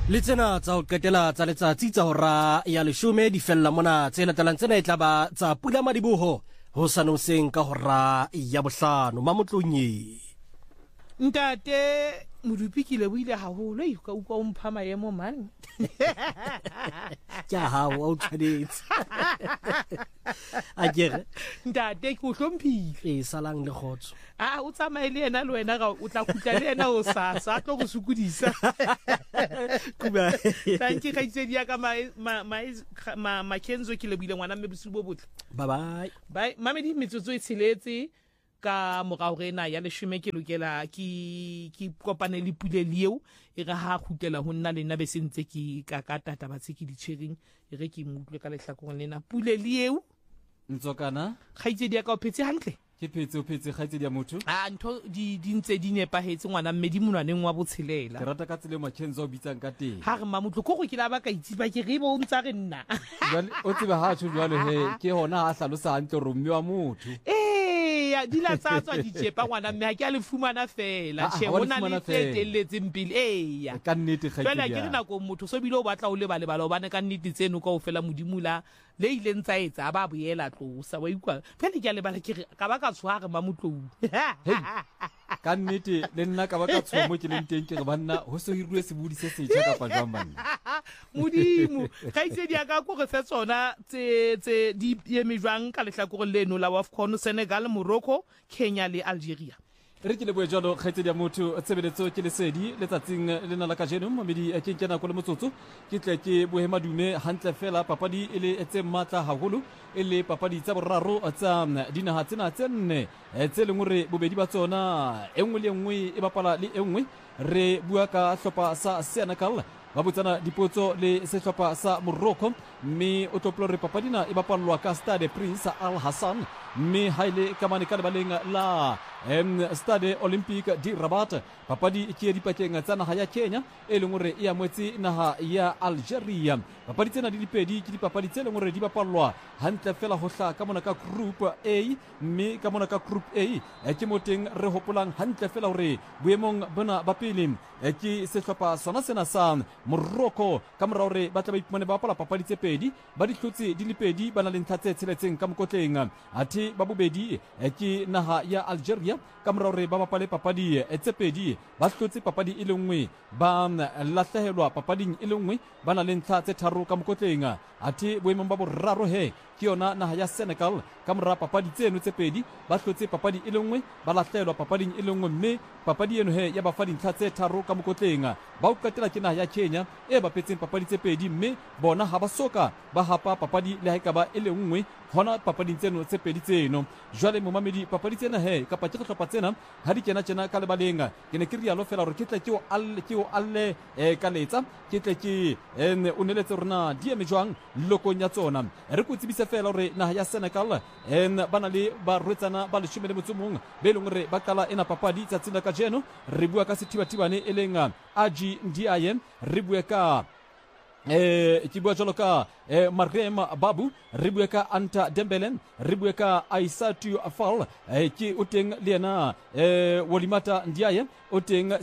le tsena tsa go qetela tsa letsatsi tsa hora ya 10 di fella mona tse latelang tsena e tla ba tsa Pula Madiboho ho sanoseng ka hora ya bohlano Mamotlonye. Ntate Modupi ke lebohile haholo ka utlwa o mpha maemo man. Ke ha o tshwanetse. A kere Ntate ke o hlomphile. Salang le khotso. O tsamaye le yena le wena ga o tla kutla le yena o sa tlo go sukudisa. Kuba Thank you Khaitsedi ya ka Makenzo ke lebohile ngwana mme bosiu bo botle. Bye. Bye mamedi metsotso e tsheletse ka morao rena ya 10 ke lokela ki kopane le Pule leo e re ha khutela ho nna le nna be sentse ki ka tata ba tse ki di tshering e re ki mutlwe ka lehlakong lena Pule leo Ntsokana Khaitsedi ya ka o phetse hantle ke phetse Khaitsedi ya motho ntho di ntse di nepahetse ngwana mme di monwaneng wa botshelela ke rata ka tsele Makenzo o bitsang ka teng ha re mamotlo go ke la ba ka itsiba ke re bo ntsa re nna o tseba ha tsho jwale he ke hona ha hlalosa hantle ro mme wa motho di la tsatswa di tsepa ngwana mme ha ke a le fumana fela che hona le tsetelletseng pele ka nnete Khaitsedi fela ke re nako motho so bile o batla o le bale o bane ka nnete tseno ka o fela modimula le ile ntsa etsa ba boela tlosa wa ikwa fela ke a le bale ke re ka ba ka tshware Mamotlou ka nnete le nna ka ba ka tshomo ke le nteng ke re banna ho so hirwe sebudi se setjha ka pa jwang banna modimo Khaitsedi ya ka go re se tsona tse di emejwang ka lehlakore leno la AFCON Senegal Morocco Kenya le Algeria re ke le boe jalo Khaitsedi ya motho tsebeletso ke lesedi letsatsing lena la kajeno mamedi ke kena ko le motsotso ke tle ke bohema dume hantle fela papadi ile etse matla haholo ile papadi tsa boraro tsa dinaha tsena tsenne tse leng hore bobedi ba tsona engwe le engwe e bapala le engwe re bua ka hlopa sa Senegal ba botsana dipotso le sehlopha sa Morocco mme o tloplo re papadina e bapalwa ka Stade Prince Al Hassan mme haile kamane ka lebaleng la Stade Olympique di Rabat papadi ke dipakeng tsa naha ya Kenya e leng hore e amwetse naha ya Algeria papadi tsena di dipedi ke dipapadi tse leng hore di bapalwa hantle fela ho hla ka mona ka Group A mme ka mona ka Group A ke moteng re hopolang hantle fela hore boemong bona ba pele ke sehlopha sona sena sa Morocco ka mora hore ba tla ba ipmane ba bapala papadi tse pedi ba di hlotse di le pedi ba na le ntlha tse tsheletseng ka mokotleng athe ba bobedi ke naha ya Algeria ka mora hore ba bapale papadi tse pedi ba hlotse papadi e le nngwe ba lahlehelwa papading e le nngwe ba na le ntlha tse tharo ka mokotleng athe boemong ba boraro he ke yona naha ya Senegal ka mora papadi tseno tse pedi ba hlotse papadi e le nngwe ba lahlehelwa papading e le nngwe mme papadi eno he ya ba fa dintlha tse tharo ka mokotleng ba o qetela ke naha ya Kenya e bapetseng papadi tse pedi mme bona ha ba soka ba hapa papadi le ha ekaba e le nngwe hona papading tseno tse pedi tseno jwale momamedi papadi tsena he kapa ke hlopha tsena ha di kena ka lebaleng ke ne ke rialo fela hore ke tle ke o alle ka letsa ke tle ke o neletse rona di eme jwang lokong ya tsona re go tsebise fela hore naha ya Senegal ba na le ba rwetsana ba 11 be leng hore ba kala ena papadi tsa tsena ka jeno re bua ka sethibatibane e leng Aji Ndiaye re bua ka ke bua jalo ka Marem Babu re bua ka Anta Dembele re bua ka Aissatou Fall ke o teng le yena Wolimata Ndiaye o teng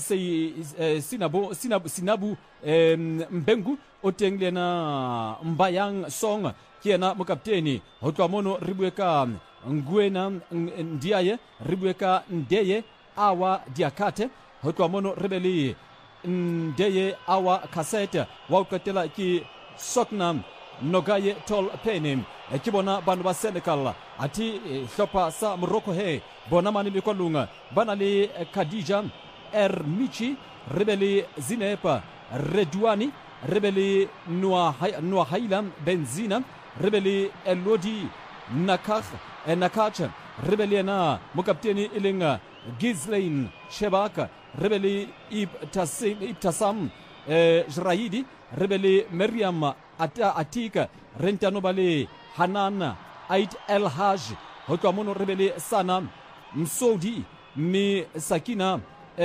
Sinabu Mbengu o teng le yena Mbayang Song ke yena mokapteni ho tloa mono re bua ka Ngwena Ndiaye re bua ka Ndeye Awa Diakate ho tloa mono re be le Ndeye Awa Kasete wa o qetela ke Sokna Nogaye Tol Pene ke bona bana ba Senegal ati hlopa sa Morocco he bona mane le kwalunga bana le Khadija Ermichi rebeli Zinepa Redouani rebeli Nouhaila Benzina rebeli Elodi Nakacha rebeli na mokapteni ilinga Ghislaine Shebaka rebeli Ibtasam Jraidi rebeli Maryam Atika Rentano Bale Hanan Ait El Haj Hotomono rebeli Sana Msoudi Mi Sakina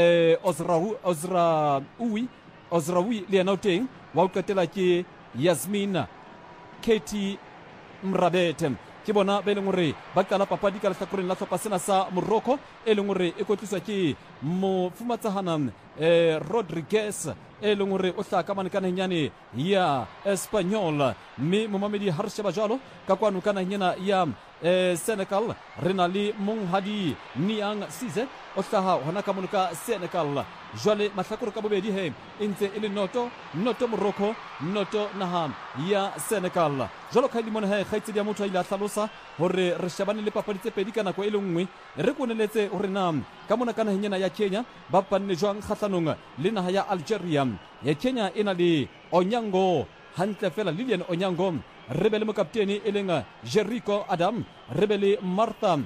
Ozraoui Lianauteng Waukatela ki Yasmin Katie Mrabet ke bona ba e leng gore ba qala papadi ka lehlakoreng la tlhopha sena sa Morocco e leng gore e kwetliswa ke mofumatsahana Rodriguez e leng gore o hlaha ka manekaneng ya Espanyol mme momamedi ha re sheba jalo ka kwano ka naheng ya Senegal re na le monghadi Niang Size o hlaha hona ka monoka Senegal jwale mahlakore ka bobedi he e ntse e le noto Morocco noto naha ya Senegal jwalo ka ile mona he khaitsedi ya motho a ile a hlalosa hore re shebane le papadi tse pedi ka nako e le nngwe re koneletse hore na ka mona ka naheng ya Kenya ba panne jwang kgahlanong le naha ya Algeria ya Kenya ena le Onyango hantle fela Lilian Onyango re be le mokaptene e leng Jericho Adam re be le Martha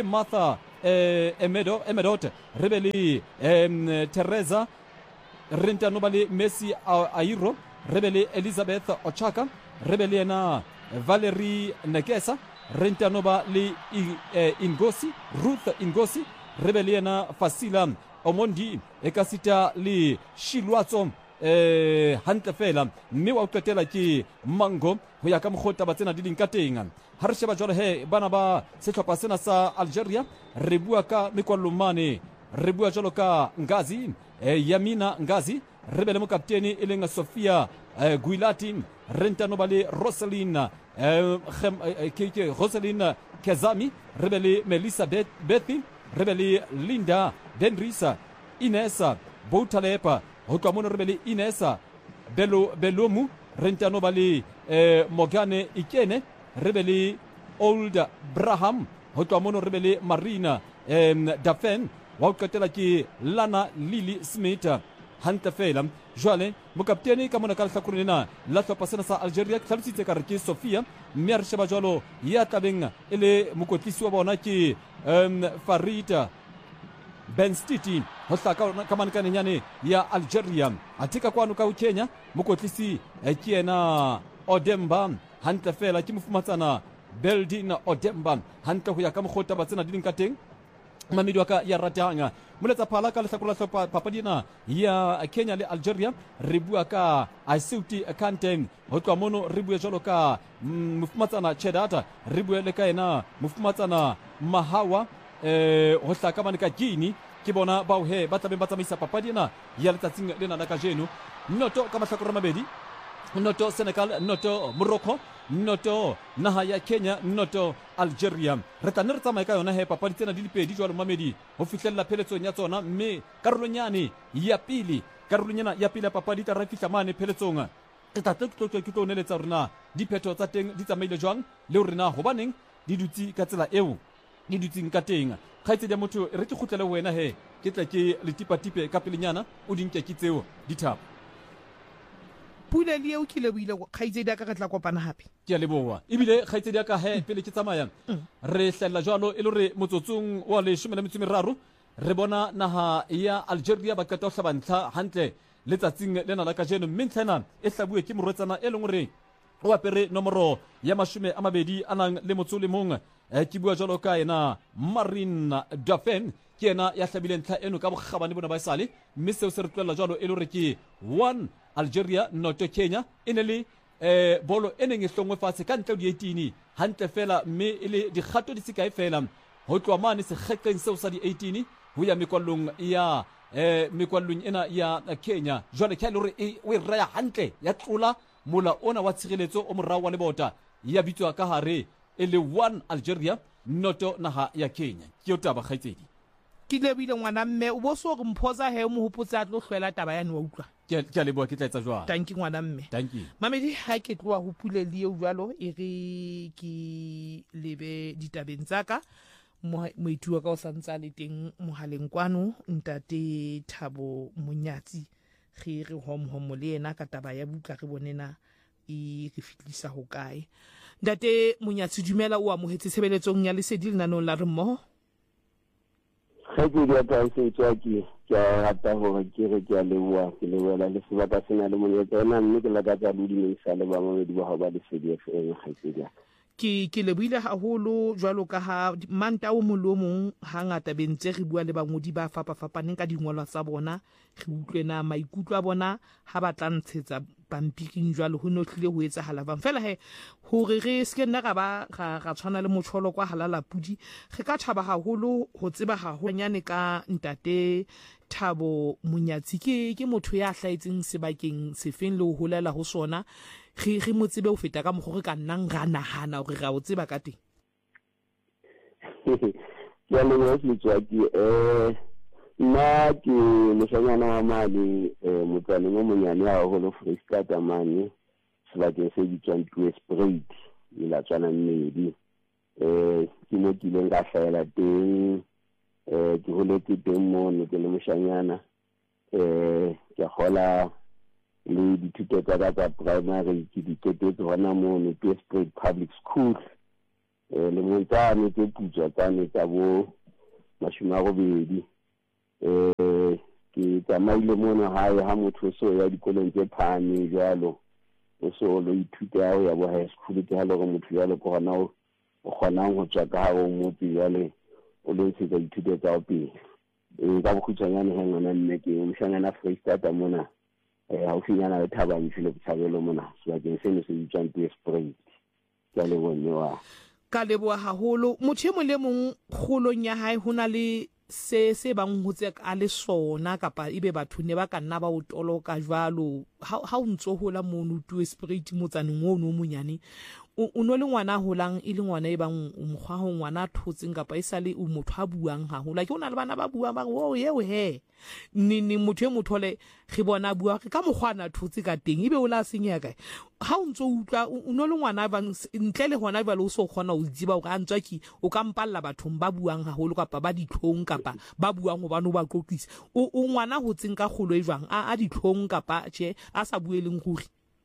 Emedot re be le Teresa re ntano ba le Messi Airo re be le Elizabeth Ochaka re be le yena Valerie Negesa re ntano ba le Ruth Ingosi re be le yena Fasila Omondi e ka sita le Shilwatso hantle fela mme wa utlwetela ke Mango ho ya ka mokgota ba tsena di leng ka teng ha re sheba jwale he bana ba sehlopha sena sa Algeria re bua ka mekwallomane re bua jwalo ka Ngazi Yamina Ngazi re be le mokaptene e leng Sofia Guilati re ntano ba le Roseline Kezami re be le Melissa Bethi re be le Linda Denrisa Inesa Boutalepa ho tloha mono re be le Inesa Belomu re ntano ba le Mogane Ikene re be le Old Braham ho tloha mono re be le Marina Dafen wa ho qetela ke Lana Lily Smith hantle fela jwale mokaptene ka mona ka lehlakoreng lena la hlopha sena sa Algeria ke tlhalositse ka re ke Sofia mme re sheba jwalo ya tlabeng e le mokotlisi wa bona ke Farida Benstiti ho hlaka ka manekaneng ya Algeria atika kwano ka Kenya mokotlisi ke yena Odemba hantle fela ke mofumatsana Beldin Odemba hantle ho ya ka mokgota ba tsena di leng ka teng mamedi wa ka ya ratanga moletsa phala ka lehlakore la hlopha papadina ya Kenya le Algeria re bua ka Asuti Kante ho tloha mono re bua jwalo ka mofumatsana Chedata re bua le ka yena mofumatsana Mahawa ho hlaka mane ka Guinea ke bona bao he ba tla be ba tsamaisa papadina ya letsatsing lena la kajeno noto ka mahlakore mabedi noto Senegal noto Morocco noto naha ya Kenya noto Algeria re tla re tsamaya ka yona he papadi tsena di le pedi jwalo mamedi ho fihlella pheletsong ya tsona mme karolonyane ya pele ya papadi ta re fihla mane pheletsong ke tlo neletsa rena diphetho tsa teng di tsamaile jwang le rena hobaneng di dutsi ka tsela eo di dutsing ka teng khaitsedi ya motho re ke khutlele wena he ke tla ke letipatipe ka pelenyana o dinke ke tseo di thapa pula le eo ke le buile khaitsedi ka re tla kopana hape ke a leboa ebile khaitsedi ya ka he pele ke tsamaya re hlella jwalo e le re motsotsong wa le 13 re bona naha ya Algeria ba qeta ho hlabantla hantle letsatsing lena la kajeno mentlena e hlabue ke morwetsana e leng re o apere nomoro ya 20 anang le motso le mong ke bua jwalo ka yena Marine Dafen ke yena ya hlabile ntlha eno ka bogabane bona ba isale mme seo se re tloela jwalo e le re ke 1 Algeria noto Kenya ene le bolo eneng e hlongwe fatshe ka ntle di 18 hantle fela mme ile dikgato di sekae fela ho tloa mane se kgetleng seo sa di 18 ho ya mekwallong ya mekwallong ena ya Kenya jwale ke le re o e raya hantle ya tlola mola ona wa tshireletso o morao wa lebota ya bitswa ka hare e le 1 Algeria noto naha ya Kenya ke yo taba khaitsedi ke lebile ngwana mme o bo so re mphoza he mo hopotsa tlo hlwela taba yana wa utlwa ke a leboa ke tla etsa jwang thank you ngwana mme thank you mamedi ha ke tloa ho pule le eo jwalo e re ke lebe ditabeng tsaka moithuwa ka o santsa le teng mohaleng kwano ntate Thabo Monyatsi ge re hom le ena ka taba ya butla re bonena e re fitlisa ho kae ntate Monyatsi dumela o amohetse sebeletsong ya lesedi lenanong la re mmoho ge ke di atase ke rata hore ke re ke a leboa ke leboela le sebaka sena le monyetla ena mme ke la ka tsa le dimisa le ba mamedi ba ha ba le sedi FM ga se dia ke lebohile haholo jwalo ka ha manta o molomong hangata bentse re bua le bangodi ba fapafapaneng ka dingolwa tsa bona re utlwe na maikutlo a bona ha ba tla ntshetsa pampiring jwalo ho no tlile ho etsahala bang fela hore re se nna ga tshwana le motsholo kwa halala pudi re ka thaba haholo ho tseba hahonyane ka ntate Thabo Monyatsi ke motho ya hlaetseng sebakeng sefeng le ho holela ho sona re mo tsebe ho feta ka mogore ka nnang ra nahana hore ra o tseba ka teng ya le ho tswaki nna ke moshanyana wa mali motsane mo monyane ha ho lo Freestata mane sebakeng se bitswang Tweespruit la tswana mmedi ke mo dileng ka hlaela teng ke holetse teng mo ne ke le moshanyana ke gola le dithuto tsa primary ke ditetetse hona mo ne Tweespruit Public School le montane ke putswa tsane tsa bo mashimagobedi ke tsamaile mona hae ha motho so ya dikolong tse phane jalo o so lo ithuta ya bo high school ke ha le go motho ya le go gona o kgonang go tswa ka go motse jale o le se ka ithuta tsa pele ka bokhutsanyane he ngwana nne ke moshanyana Freestata mona ha o finyana le Thaba Mfile Botshabelo mona sebakeng se ne se bitswang Tweespruit ka le bone wa ka leboa haholo motho mo le mong kgolong ya hae hona le se bang hotse ka le sona kapa ibe batho ne ba ka nna ba o toloka jwalo ha o ntso hola mono Tweespruit motsaneng o no monyane o no le ngwana holang ile ngwana e bang mokgwa ho ngwana thotseng kapa isale o motho a buang haholo ke ona le bana ba buang ba o yeo he ni motho e mothole re bona bua ka mokgwana thotse ka teng ibe o la senya kae ha o ntso utlwa o no le ngwana ba ntle le hona ba lo so khona o dziba o ka ntswa ki o ka mpalla bathong ba buang haholo kapa ba ditlhong kapa ba buang ho bana ba qoqisa o ngwana ho tseng ka kgolo e jwang a ditlhong kapa tje a sa bueleng ruri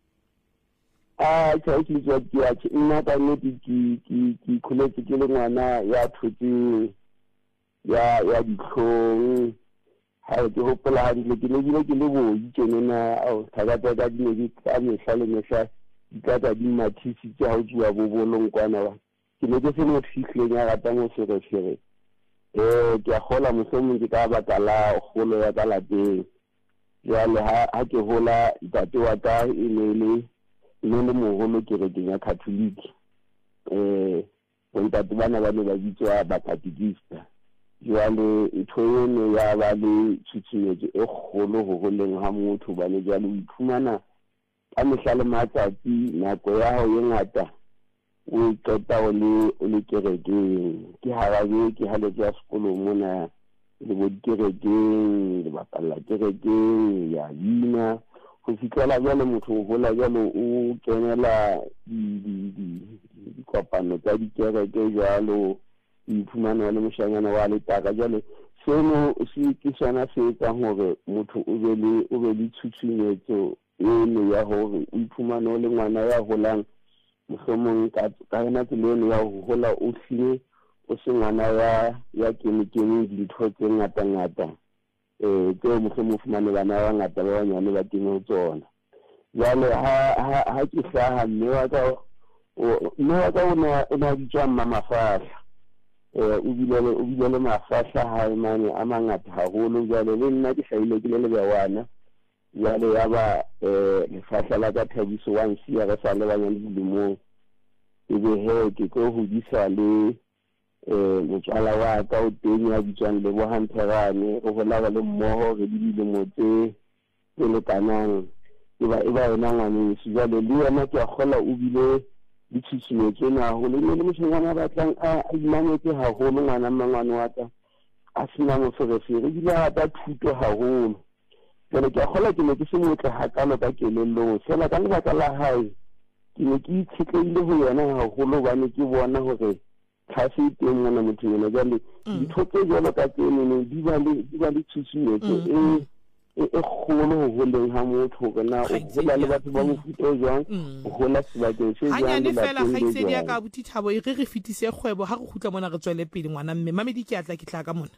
ke tswa ke nna ka nnete ke khuletse ke le ngwana ya thotse ya ditlhong ha ke hopola hantle ke lebile ke le boi kenena o thagata ka dinedi ka mehla le mehla di tla di mathisi tsa ho tswa bobolong kwana ba ke ne ke se mo fihleng ya rata mo sere ke a gola mohlomong ke ka baka la golo ya ka lapeng jwale ha ke hola ntate wa ka e le moholo ke re ya Catholic bontate bana ba ne ba bitswa ba katekista jwale ntho eno ya ba le tshitshinyetso e kgolo ho holeng ha motho ba ne jwale o iphumana ka mehla le matsatsi nako ya hao e ngata o qeta o le kerekeng ke harabe ke haletswa sekolong mona le bo dikerekeng le bapalla kerekeng ya bina go fitlela jalo motho o hola jalo o kenela dikopano tsa dikereke jalo iphumana le moshanyana wa letaka jalo seno se ke sona se etsang hore motho o be le tshutsunyetso eno ya hore o iphumana le ngwana ya holang mohlomong ka yona tsela ya ho hola o hlile o se ngwana ya kenikeni dintho tse ngata ke mohlomong fumane bana ba ngata ba banyane ba teng ho tsona jale ha ke hlaha mme wa ka o na bitswa Mamafahla o bilele mafahla ha mane a mangata haholo jale le nna ke hlahile ke le bewana jale ya ba lefahla la ka Thabiso wa nsia re sa le banyane dilemong ebe he ke go hodisa le motswala wa ka o teng ya bitswang le bo Hanterane go gola le mmoho re dile motse le kanang e ba yona ngwane se jale le yena ke a gola o bile di tshitshinyetso na ho le moshanyana ba tlang a imanetse haholo ngwana mangwane wa ka a sina mo ferefere di la ta thuto haholo jale ke a gola ke ne ke se motle hakalo ka kelello sela ka lebaka la hae ke ne ke itshetleile ho yena haholo bane ke bona hore tlhase teng mona motho yena jale ditho tse jalo ka tsene di ba le tshusumetso e kgolo ho holeng ha motho hore na o hola le batho ba mofuta jwang o hola sebakeng se jwang hanyane fela khaitsedi ya ka Abuti Thabo e re fitise kgwebo ha re khutla mona re tswele pele ngwana mme mamedi ke atla ke tla ka mona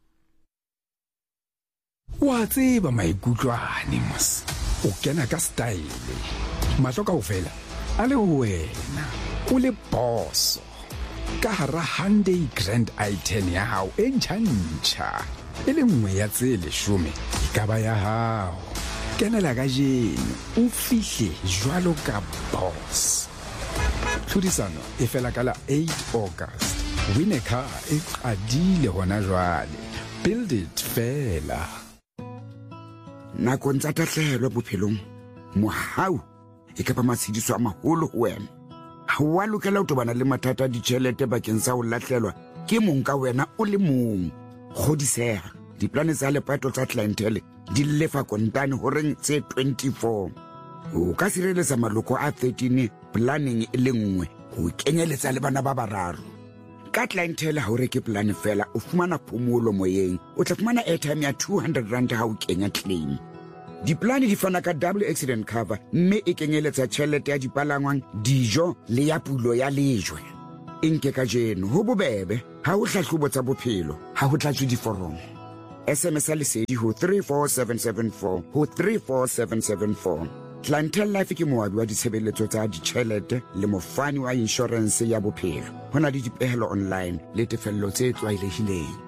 wa tseba maikutlwane mos o kena ka style matlo ka ofela a le ho wena o le boss ka hara Hyundai Grand i10 ya hao e ntjha e le nngwe ya tse 10 e ka ba ya hao. Kenela kajeno o fihle jwalo ka boss. Tlhodisano e fela ka la 8 August. Win a car e qadile hona jwale. Build it fela. Nakong tsa tahlehelo bophelong, mohau e ka ba matshediso a maholo ho wena. Ha wa lokela ho tobana le mathata a ditjhelete bakeng sa ho lahlelwa ke mong ka wena o le mong. Kgodiseha, diplane tsa lepato tsa clientele di lefa kontane horeng tse 24. O ka sireletsa maloko a 13 planning e le nngwe ho kenyeletsa le bana ba bararo. Ka clientele ha o reke plan fela o fumana phomolo moyeng, o tla fumana airtime ya 200 rand ha o kenya claim. Diplane di fana ka double accident cover mme e kenyeletsa tjhelete ya dipalangwang, dijo le ya pulo ya lejwe. Inke ka jeno ho bobebe ha o hlahlobo tsa bophelo ha ho tlatswe diforomo. SMS lesedi ho 34774 ho 34774. Clientele Life ke moabi wa ditshebeletso tsa ditjhelete le mofani wa insurance ya bophelo. Hona le dipehelo online le tefello tse tlwaelehileng.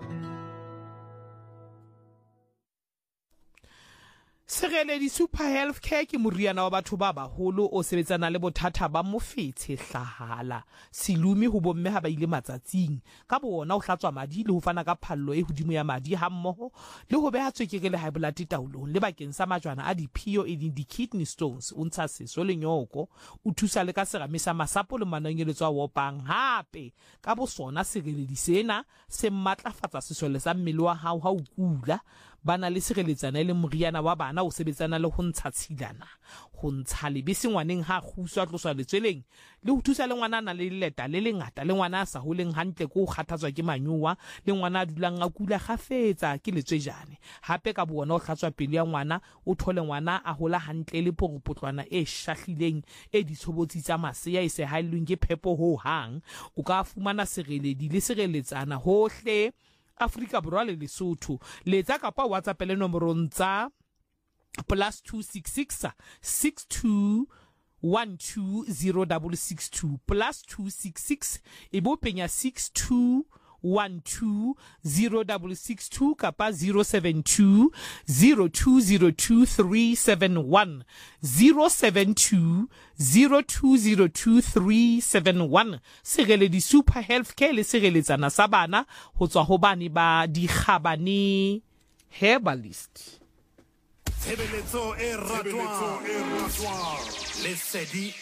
Sereledi Super Healthcare ke moriana wa batho ba baholo o sebetsana le bothata ba mofetshe, hlahala, silumi ho bomme ha ba ile matsatsing. Ka bona o hlatswa madi le ho fana ka phallo e hodimo ya madi ha mmoho le ho beha tswekere le high blood taolong le bakeng sa majwana a diphio e ding di-kidney stones, o ntsha seso le nyoko, o thusa le ka serame sa masapo le manonyeletso a wopang. Hape ka bo sona sereledi sena se matlafatsa sesole sa mmele wa hao ha o kula. Bana le sireletsana le moriana wa bana o sebetsana le ho ntsha tshilana, ho ntsha lebese ngwaneng ha khuswa tloswa letsweleng le ho thusa le ngwana na le leta le lengata le ngwana a sa holeng hantle ko kgathatswa ke manyuwa le ngwana a dulang a kula kgafetsa ke letswejane. Hape ka bona o hlatswa pele ya ngwana, o thole ngwana a hola hantle le poropotlwana e shahlileng e ditshobotsi tsa masea e se hailweng ke phepo ho hang. O ka fumana sereledi le sireletsana hohle Afrika Borwa le Lesotho. Letsa kapa WhatsApp le nomorong tsa +266 62 120662 +266 e bo penya 62 120662 kapa 072 0202 371 072 0202 371. Sereledi Super Healthcare le sireletsana sa bana ho tswa ho bane ba dikgabane Herbalist. Tshebeletso e ratwa Lesedi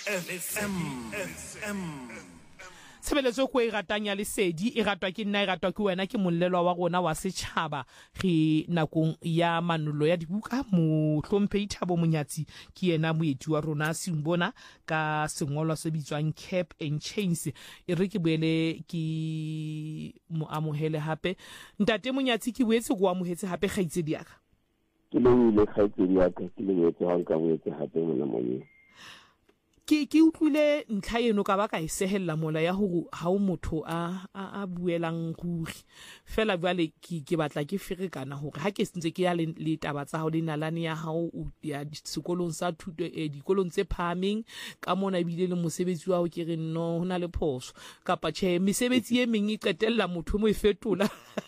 FM. Tshebeletso ko e ratang ya Lesedi e ratwa ke nna, e ratwa ke wena, ke mollelwa wa rona wa setjhaba. Re nakong ya manolo ya dibuka mo hlomphehi Thabo Monyatsi ke yena moeti wa rona Simbona ka sengolwa se bitswang Cap and Chains. E re ke boele ke mo amohele hape ntate Monyatsi, ke boetse go amohetse hape kgaitsedi ya ka. Ke le ile kgaitsedi ya ka, ke le boetse ha nka boetse hape mona moyeng. Ke utlwile ntlha eno ka ba ka e sehella mola ya ho ha o motho a buelang ruri fela jwale ke batla ke ferekana hore ha ke sentse ke ya le taba tsa hao le nalane ya hao ya sekolong sa thuto dikolong tse phahameng ka mona ebile le mosebetsi wa ho ke re no hona le phoso kapa tjhe mesebetsi e meng e qetella motho mo e fetola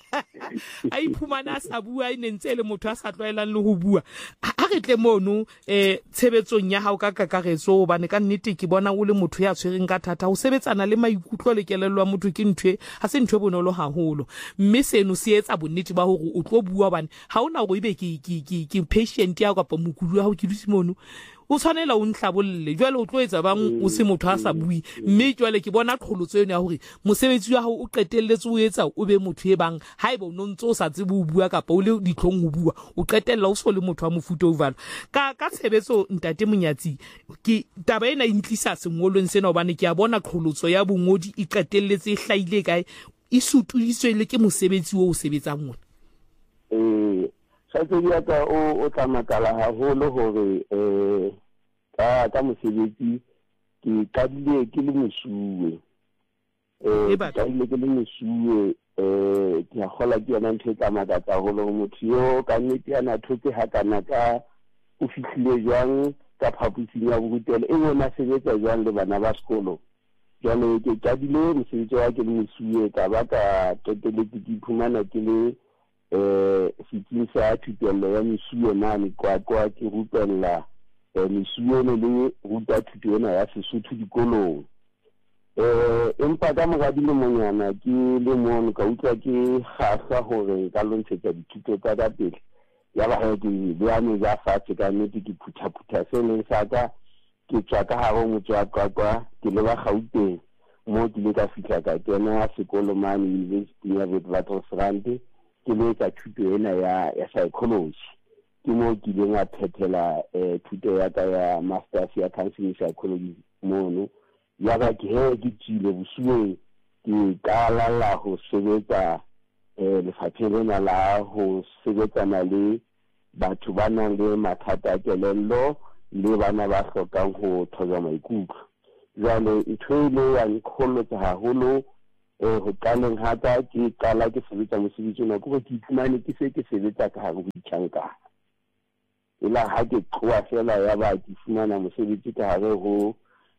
a iphumana sa bua e nentse le motho a sa tlwaelang le ho bua. Ha re tle mono tshebetsong ya hao ka kakaretso bane ka nnete ke bona o le motho ya tshwereng ka thata ho sebetsana le maikutlo le kelello ya motho ke ntwe ha se ntwe bonolo haholo, mme seno se etsa bonnete ba hore o tlo bua bane ha ona go ibe ke patient ya kapa mokulu wa ho ke dutse mono o tshwanela o nhlabolle jwale o tlo etsa bang o se motho a sa bui. Mme jwale ke bona tlholotso eno ya hore mosebetsi wa hao o qetelletse o etsa o be motho e bang ha eba o nontse o sa tsebe ho bua kapa o le ditlhong ho bua o qetella o so le motho wa mofuta o valo ka tshebetso. Ntate Monyatsi, ke taba ena intlisa sengolong sena hobane ke a bona tlholotso ya bongodi e qetelletse e hlaile kae e sutuditswe le ke mosebetsi o sebetsang ona. Kgaitsedi ya ka o tla makala haholo hore ka mosebetsi ke qadile ke le mesuwe qadile ke le mesuwe ke a kgola ke yona ntho e tla makatsa haholo motho yo ka nnete yana thotse hakana ka o fihlile jwang ka phaposing ya borutelo e bona sebetsa jwang le bana ba sekolo jwale ke qadile mosebetsi wa ke le mesuwe ka ba ka qetelletse ke iphumana ke le setsing sa thupello ya mesuwe mane Qwaqwa ke rupella mesuwe le ruta thuto ena ya Sesotho dikolong. Empa ka mora dilemonyana ke le mono ka utlwa ke kgahla hore nka lo ntshetsa dithuto tsa ka pele ya ba ke beane ja fatshe ka nnete ke phutha se leng sa ka ke tswa ka hare motse wa Qwaqwa ke le ba Gauteng mo ke le ka fihla ka kena sekolo mane University ya Witwatersrand ke le ka thuto ena ya psychology ke mo ke le nga phethela thuto ya ka ya masters ya counseling psychology mono ya ba ke ke tsile bosuweng ke qala la ho sebetsa lefapheng lena la ho sebetsana le batho ba nang le mathata a kelello le bana ba hlokang ho thoja maikutlo. Jwale ntho ile ya nkholotsa haholo ho qaleng hata ke qala ke sebetsa mosebetsi ona ke ke iphumane ke se ke sebetsa ka hare ho ditjhankana ela ha ke tloa fela ya ba ke fumana mosebetsi ka hare ho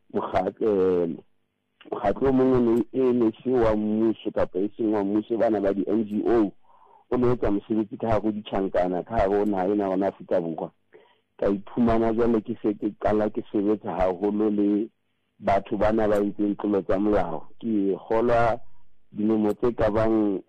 mokgatlo mongwe ne se wa mmuso kapa e seng wa mmuso bana ba di-NGO o ne etsa mosebetsi ka hare ho ditjhankana ka hare ho naha ena rona Afrika Borwa. Ka iphumana jwale ke se ke qala ke sebetsa haholo le batho bana ba entseng tlolo tsa molao. Ke kgolwa dilemo tse ka bang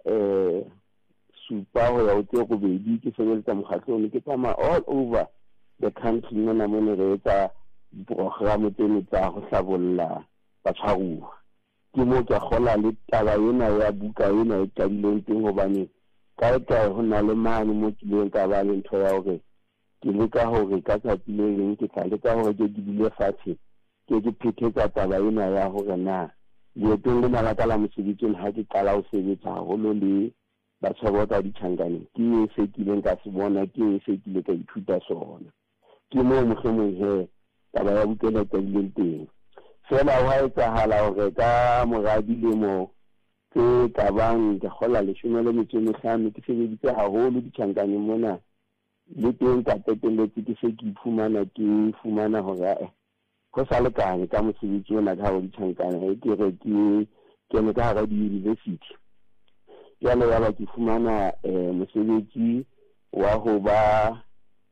supa ho ya ho tse robedi ke sebetsa mokgatlong ke tsamaya all over the country mona mone re etsa diprogramo tseno tsa ho hlabolla batshwaruwa. Ke mo ke kgola le taba ena ya buka ena e qadileng teng hobane kae ho na le mane mo kileng ka ba le ntho ya hore ke leka hore ka tsatsi le leng ke tla leka hore ke dibile fatshe ke phethetsa taba ena ya hore na leetong lena la ka la mosebetsing ha ke qala ho sebetsa haholo le batshwaro ka ditjhankaneng ke se kileng ka se bona ke se kile ka ithuta sona ke mo mohlomong he taba ya bukela ka dileng teng fela ha etsahala hore ka mora dilemo tse ka bang ke kgola 15 ke sebeditse haholo ditjhankaneng mona le teng ka qetelletse ke se ke iphumana ke fumana hore ho sa lekane ka mosebetsi ona ka ho ditjhankana ke re ke ne ka hara di-university jalo ya ba ke fumana mosebetsi wa ho ba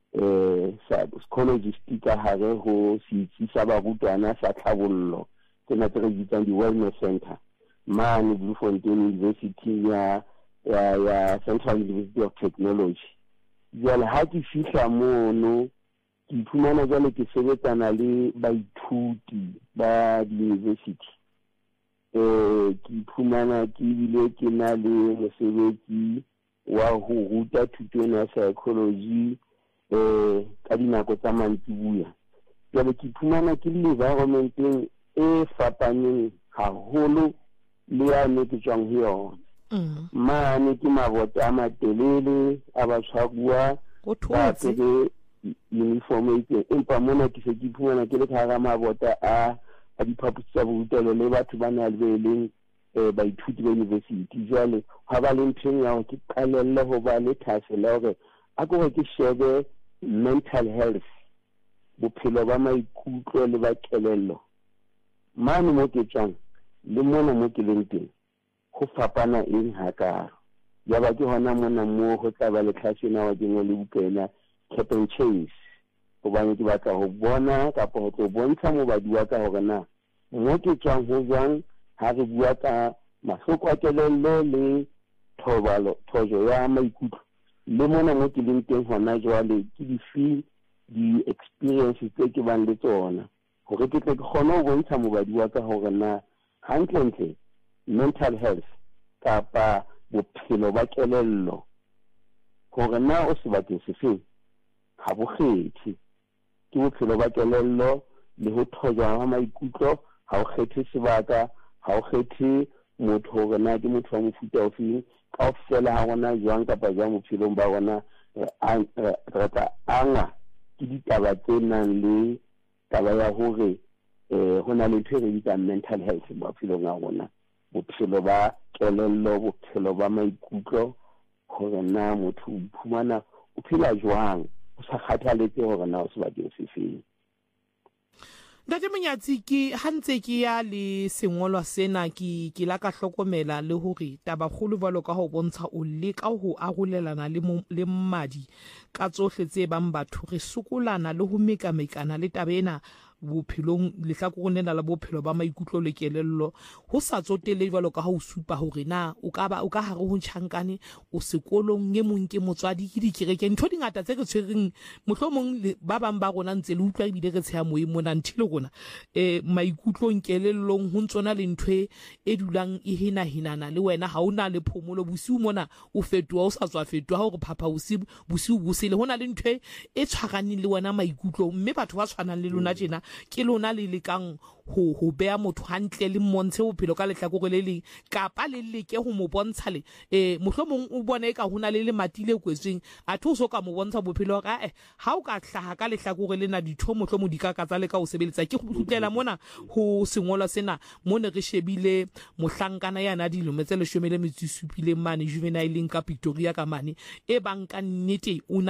psychologist ka hare ho setsi sa barutwana sa tlhabollo tsena tse re bitsang di-wellness center mane Bloemfontein University ya Central University of Technology. Jwale ha ke fihla mono ke iphumana jwale ke sebetsana le baithuti ba di-university ke iphumana ke bile ke na le mosebetsi wa ho ruta thuto ena ya psychology ka dinako tsa mantsibuya. Jwale ke iphumana ke le environmenteng e fapaneng haholo le ya ne ke tswang ho yona. Mane ke mabota a matelele a batshwaruwa ka tsebe uniform itseng empa mona ke se ke iphumana ke le ka hara mabota a diphapusi tsa borutelo le batho ba na le leng baithuti ba university. Jwale ha ba le nthong ya hore ke qalelle ho ba le thasela hore a gore ke shebe mental health bophelo ba maikutlo le ba kelello mane mo ke tswang le mona mo ke leng teng ho fapana eng hakalo. Ya ba ke hona mona mo ho tla ba le tlhasena wa dingwe le bukana cap and chase hobane ke batla ho bona kapa ho tlo bontsha mobadi wa ka hore na mo ke tswang ho jwang ha re bua ka mahloko a kelello le thojo ya maikutlo le mona mo ke leng teng hona jwale ke di-feel di-experiences tse ke bang le tsona hore ke tle ke kgone ho bontsha mobadi wa ka hore na hantle mental health kapa bophelo ba kelello hore na o sebakeng se feng ha bo kgethe ke bophelo ba kelello le ho thojwa ha maikutlo ha o kgethe sebaka ha o kgethe motho hore na ke motho wa mofuta ofeng kaofela ha rona jwang kapa jwang bophelong ba rona re tla anga ke ditaba tse nang le taba ya hore ho na le ntho e re bitsang mental health bophelong a rona bophelo ba kelello bophelo ba maikutlo hore na motho o iphumana o phela jwang o sa kgathaletse hore na o sebakeng se feng. Ntate Monyatsi ke hantse ke ya le sengolwa sena ke la ka hlokomela le hore tabakgolo jwalo ka ho bontsha o leka ho arolelana le mmadi ka tsohle tse bang batho re sokolana le ho mekamekana le tabena bophelong lehlakoreng lena la bophelo ba maikutlo le kelello ho sa tsotele jwalo ka ha o supa hore na o ka hare ho tjhankane o sekolong nge mong ke motswadi ke dikereke ntho dingata tse re tshwereng mohlomong ba bang ba rona ntse le utlwa ebile re tsheha moyeng mona ntile rona maikutlong kelellong ho ntsona le ntwe e dulang e hinahinana le wena ha ona le phomolo bosiu mona o fetoha o sa tswa fetoha hore phapha bosiu bosele hona le ntwe e tshwaraneng le wena maikutlo mme batho ba tshwanang le lona tjena ke lona le lekang ho bea motho hantle le mmontshe bophelo ka lehlakore le leng kapa le leke ho mo bontsha le mohlomong o bone ka hona le matile kwetsweng a thuso ka mo bontsha bophelo ka ha o ka hlaha ka lehlakore lena ditho mohlomong di ka katsa le ka o sebeletsa ke go tlutlela mona ho sengolwa sena mone re shebile mohlankana yana dilemo tse 17 mane juvenile ka Pretoria ka mane e bang ka nnete